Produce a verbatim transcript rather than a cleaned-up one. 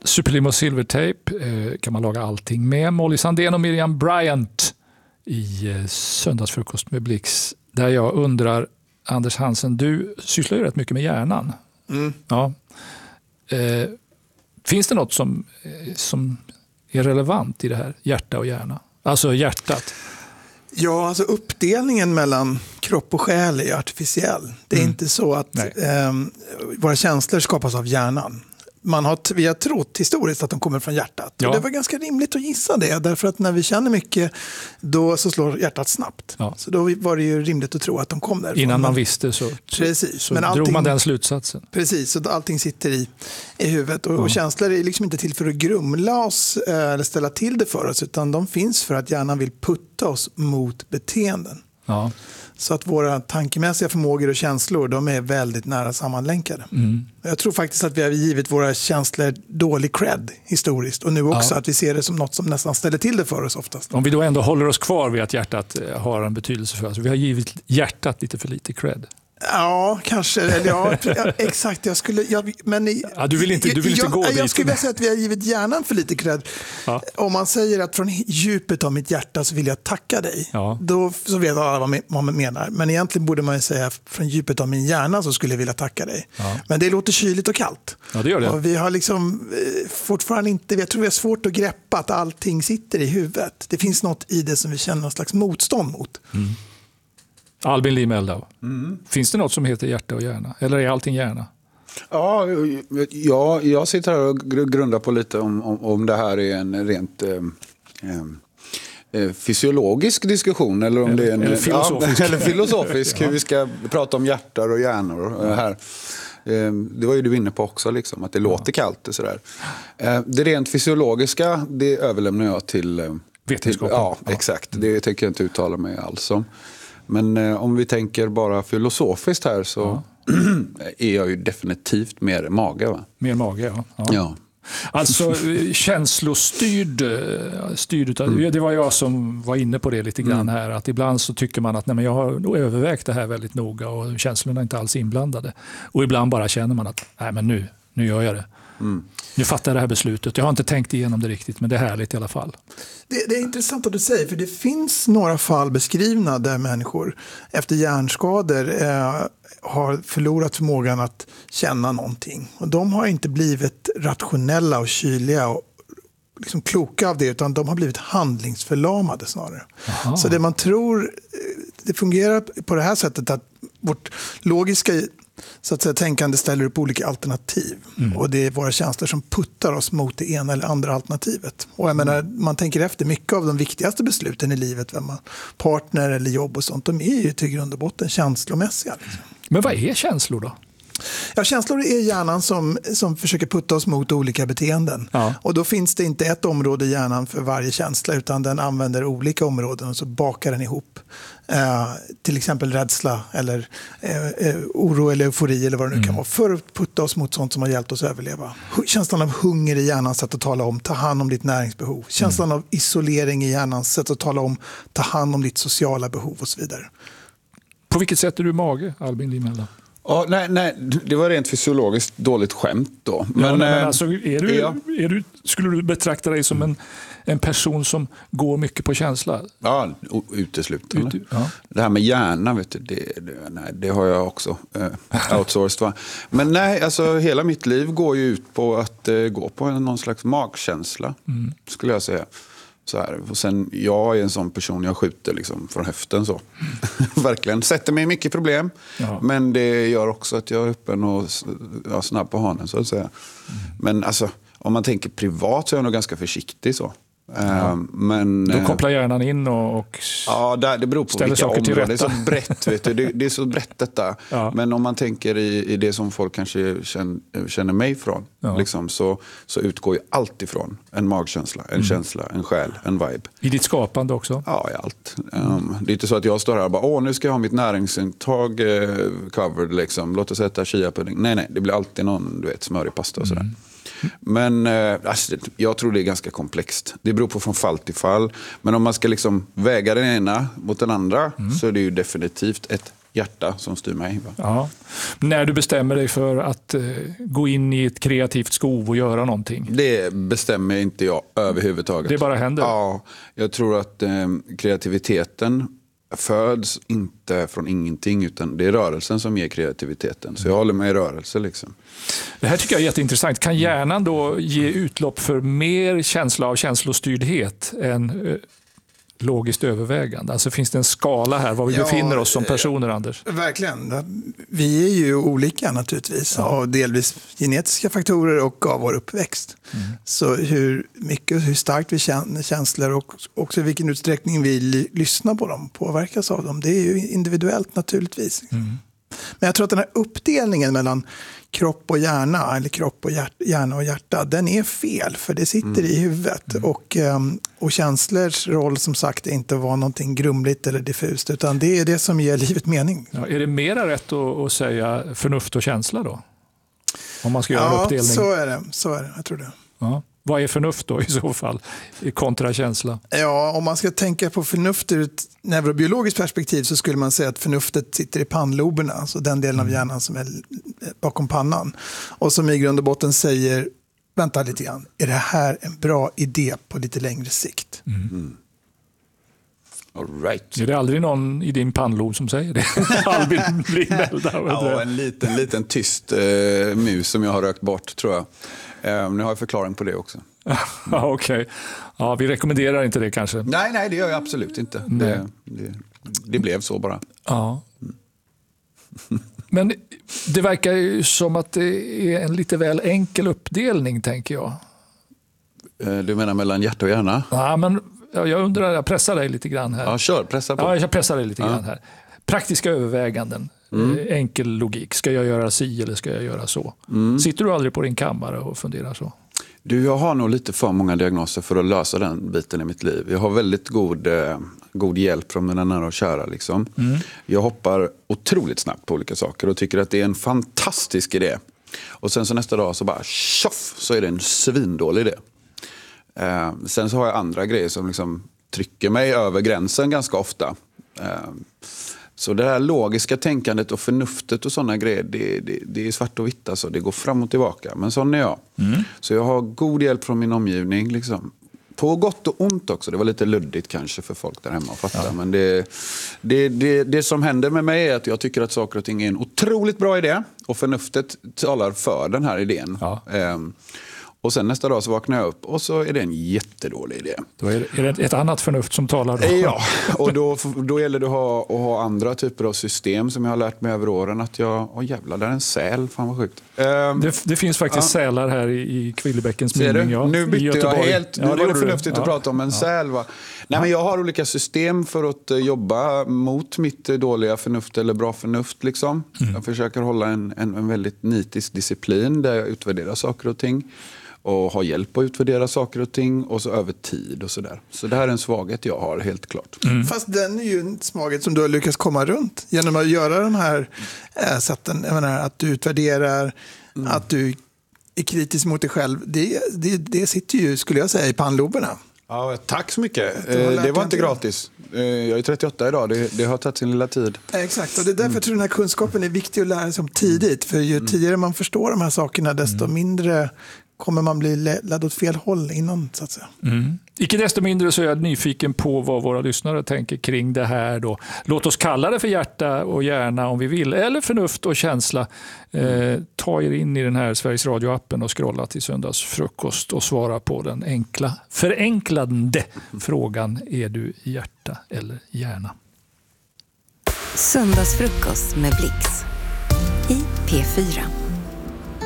Superlimo Silvertape eh, kan man laga allting med. Molly Sandén och Miriam Bryant i eh, Söndagsfrukost med Blix. Där jag undrar, Anders Hansen, du sysslar ju rätt mycket med hjärnan. Mm. Ja. Eh, finns det något som, eh, som är relevant i det här, hjärta och hjärna? Alltså hjärtat. Ja, alltså uppdelningen mellan kropp och själ är artificiell. Det är mm. inte så att eh, våra känslor skapas av hjärnan. Man har, vi har trott historiskt att de kommer från hjärtat. Ja. Och det var ganska rimligt att gissa det. Därför att när vi känner mycket, då så slår hjärtat snabbt. Ja. Så då var det ju rimligt att tro att de kom därifrån. Innan man visste så, precis. så Men drog allting, man den slutsatsen. Precis, så allting sitter i, i huvudet. Och, ja. och känslor är liksom inte till för att grumla oss eller ställa till det för oss. Utan de finns för att hjärnan vill putta oss mot beteenden. Ja. Så att våra tankemässiga förmågor och känslor, de är väldigt nära sammanlänkade. Mm. Jag tror faktiskt att vi har givit våra känslor dålig cred historiskt. Och nu också ja. att vi ser det som något som nästan ställer till det för oss oftast. Om vi då ändå håller oss kvar vid att hjärtat har en betydelse för oss. Vi har givit hjärtat lite för lite cred. Ja, kanske. Eller ja, exakt. Jag skulle, jag, men, ja, du vill inte, du vill inte jag, gå jag, dit. Jag skulle vilja säga att vi har givit hjärnan för lite cred. Ja. Om man säger att från djupet av mitt hjärta så vill jag tacka dig. Ja. Då så vet alla vad man menar. Men egentligen borde man säga från djupet av min hjärna så skulle jag vilja tacka dig. Ja. Men det låter kyligt och kallt. Ja, det gör det. Och vi har liksom fortfarande inte, jag tror vi har svårt att greppa att allting sitter i huvudet. Det finns något i det som vi känner någon slags motstånd mot. Mm. Albin Lee Meldau. Mm. Finns det något som heter hjärta och hjärna? Eller är allting hjärna? Ja, ja jag sitter här och grundar på lite om, om, om det här är en rent eh, eh, fysiologisk diskussion. Eller om eller, det är en eller filosofisk. Ja, eller filosofisk hur vi ska prata om hjärtar och hjärnor här. Eh, det var ju du inne på också, liksom, att det låter ja. kallt och sådär. Eh, det rent fysiologiska, det överlämnar jag till... Eh, Vetenskapen. Till, ja, ja, exakt. Det tänker jag inte uttala mig alls om. Men eh, om vi tänker bara filosofiskt här så ja. är jag ju definitivt mer mage. Va? Mer mage, ja. ja. ja. Alltså känslostyrd, styrd, mm. det var jag som var inne på det lite grann här. Att ibland så tycker man att nej, men jag har övervägt det här väldigt noga och känslorna är inte alls inblandade. Och ibland bara känner man att nej, men nu, nu gör jag det. Mm. Nu fattar jag det här beslutet. Jag har inte tänkt igenom det riktigt, men det är härligt i alla fall. Det, det är intressant att du säger, för det finns några fall beskrivna där människor efter hjärnskador eh, har förlorat förmågan att känna någonting. Och de har inte blivit rationella och kyliga och liksom kloka av det, utan de har blivit handlingsförlamade snarare. Aha. Så det man tror, det fungerar på det här sättet att vårt logiska så att säga, tänkande ställer upp olika alternativ. Mm. Och det är våra känslor som puttar oss mot det ena eller andra alternativet. Och jag menar, man tänker efter, mycket av de viktigaste besluten i livet, vem man, partner eller jobb och sånt, de är ju till grund och botten känslomässiga. Liksom. Men vad är känslor då? Ja, känslor är hjärnan som, som försöker putta oss mot olika beteenden. Ja. Och då finns det inte ett område i hjärnan för varje känsla, utan den använder olika områden och så bakar den ihop. Eh, till exempel rädsla eller eh, eh, oro eller eufori eller vad det nu mm. kan vara, för att putta oss mot sånt som har hjälpt oss att överleva. Känslan av hunger i hjärnans sätt att tala om, ta hand om ditt näringsbehov. Känslan mm. av isolering i hjärnans sätt att tala om, ta hand om ditt sociala behov och så vidare. På vilket sätt är du mage, Albin Lee Meldau? Ja, nej, nej, det var rent fysiologiskt dåligt skämt då. Men, ja, men alltså, är du, ja. är du, skulle du betrakta dig som en, en person som går mycket på känsla? Ja, uteslutande. Ut, ja. Det här med hjärna, vet du, det, det, nej, det har jag också eh, outsourced. Va? Men nej, alltså hela mitt liv går ju ut på att eh, gå på någon slags magkänsla, mm. skulle jag säga. Så här. Och sen, jag är en sån person, jag skjuter liksom från höften så. Verkligen. Sätter mig i mycket problem. Jaha. Men det gör också att jag är öppen och ja, snabb på hanen, så att säga. Mm. Men alltså, om man tänker privat så är jag nog ganska försiktig så. Ja. Men, då kopplar hjärnan in och, och ja, det, det beror på vilka områden. Det är så brett, vet du. Det, det är så brett detta. Ja. Men om man tänker i, i det som folk kanske känner, känner mig från, ja. liksom, så, så utgår ju allt ifrån en magkänsla, en mm. känsla, en själ, en vibe. I ditt skapande också? Ja, i allt. Um, det är inte så att jag står här och bara, åh, nu ska jag ha mitt näringsintag eh, covered, liksom. Låt oss äta chia-pudding. Nej, nej, det blir alltid någon, du vet, smörig pasta och sådär. Mm. Men eh, alltså, jag tror det är ganska komplext. Det beror på från fall till fall. Men om man ska liksom väga den ena mot den andra mm. så är det ju definitivt ett hjärta som styr mig. Va? Ja. När du bestämmer dig för att eh, gå in i ett kreativt skov och göra någonting? Det bestämmer inte jag överhuvudtaget. Det bara händer? Ja, jag tror att eh, kreativiteten föds inte från ingenting, utan det är rörelsen som ger kreativiteten. Så jag håller mig i rörelse liksom. Det här tycker jag är jätteintressant. Kan hjärnan då ge utlopp för mer känsla av känslostyrdhet än eh, logiskt övervägande? Alltså finns det en skala här var vi ja, befinner oss som personer, Anders? Verkligen. Vi är ju olika naturligtvis. Ja. Av delvis genetiska faktorer och av vår uppväxt. Mm. Så hur mycket, hur starkt vi känner känslor och också i vilken utsträckning vi lyssnar på dem, påverkas av dem. Det är ju individuellt naturligtvis. Mm. Men jag tror att den här uppdelningen mellan kropp och hjärna, eller kropp och hjärta, hjärna och hjärta, den är fel, för det sitter mm. i huvudet. Mm. Och, och känslors roll som sagt är inte att vara någonting grumligt eller diffust, utan det är det som ger livet mening. Ja, är det mera rätt att, att säga förnuft och känsla då? Om man ska göra ja, en uppdelning. så är det. Så är det, jag tror det. Ja. Vad är förnuft då i så fall, kontra känsla? Ja, om man ska tänka på förnuft ur ett neurobiologiskt perspektiv så skulle man säga att förnuftet sitter i pannloberna, alltså den delen av hjärnan som är bakom pannan. Och som i grund och botten säger, vänta lite grann, är det här en bra idé på lite längre sikt? Mm. Mm. All right. Är det aldrig någon i din pannlob som säger det? Albin Lindell. Ja, en liten, liten tyst eh, mus som jag har rökt bort, tror jag. Eh, nu har jag förklaring på det också. Ja, okej. Okay. Ja, vi rekommenderar inte det kanske. Nej, nej, det gör jag absolut inte. Det, det, det blev så bara. Ja. Mm. Men det verkar ju som att det är en lite väl enkel uppdelning, tänker jag. Eh, du menar mellan hjärta och hjärna? Ja, men jag undrar, jag pressar dig lite grann här. Ja, kör, pressa på. Ja, jag pressar dig lite ja. grann här. Praktiska överväganden, mm. enkel logik. Ska jag göra si eller ska jag göra så? Mm. Sitter du aldrig på din kammare och funderar så? Du, jag har nog lite för många diagnoser för att lösa den biten i mitt liv. Jag har väldigt god, eh, god hjälp från mina nära och kära. Liksom. Mm. Jag hoppar otroligt snabbt på olika saker och tycker att det är en fantastisk idé. Och sen så nästa dag så bara tjoff, så är det en svindålig idé. Eh, sen så har jag andra grejer som liksom trycker mig över gränsen ganska ofta. Eh, så det här logiska tänkandet och förnuftet och sådana grejer, det, det, det är svart och vitt. Alltså. Det går fram och tillbaka. Men sån är jag. Mm. Så jag har god hjälp från min omgivning. Liksom. På gott och ont också. Det var lite luddigt kanske för folk där hemma att fatta. Ja. Men det, det, det, det som händer med mig är att jag tycker att saker och ting är en otroligt bra idé. Och förnuftet talar för den här idén. Ja. Eh, Och sen nästa dag så vaknar jag upp och så är det en jättedålig idé. Då är det, är det ett annat förnuft som talar då? Ja, och då, då gäller det att ha, att ha andra typer av system som jag har lärt mig över åren. Att jag, åh jävlar, där är en säl, fan vad sjukt. Um, det, det finns faktiskt ja. sälar här i, i Kvillebäckens mynning. Ja, nu bytte jag helt, nu ja, var det förnuftigt ja. att prata om en ja. säl va? Nej, men jag har olika system för att jobba mot mitt dåliga förnuft eller bra förnuft liksom. Mm. Jag försöker hålla en, en, en väldigt nitisk disciplin där jag utvärderar saker och ting. Och ha hjälp att utvärdera saker och ting. Och så över tid och sådär. Så det här är en svaghet jag har, helt klart. Mm. Fast den är ju en svaghet som du har lyckats komma runt. Genom att göra de här äh, sätten. Jag menar, att du utvärderar. Mm. Att du är kritisk mot dig själv. Det, det, det sitter ju, skulle jag säga, i pannloberna. Ja, tack så mycket. Eh, det var inte gratis. Eh, jag är trettioåtta idag. Det, det har tagit sin lilla tid. Exakt. Och det är därför mm. jag tror den här kunskapen är viktig att lära sig om tidigt. För ju mm. tidigare man förstår de här sakerna, desto mm. mindre kommer man bli ledd åt fel håll innan, så att säga. Mm. Icke desto mindre så är jag nyfiken på vad våra lyssnare tänker kring det här då. Låt oss kalla det för hjärta och hjärna om vi vill, eller förnuft och känsla. Eh, ta er in i den här Sveriges Radio-appen och scrolla till söndagsfrukost och svara på den enkla, förenklande frågan: är du hjärta eller hjärna? Söndagsfrukost med Blix i P fyra.